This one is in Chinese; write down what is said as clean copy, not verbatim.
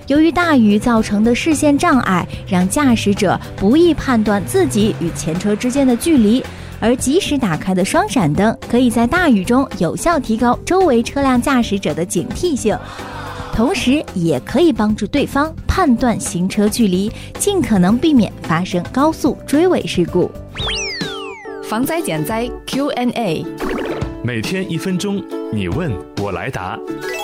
由于大雨造成的视线障碍，让驾驶者不易判断自己与前车之间的距离，而及时打开的双闪灯可以在大雨中有效提高周围车辆驾驶者的警惕性，同时也可以帮助对方判断行车距离，尽可能避免发生高速追尾事故。 防灾减灾 Q&A， 每天1分钟，你问我来答。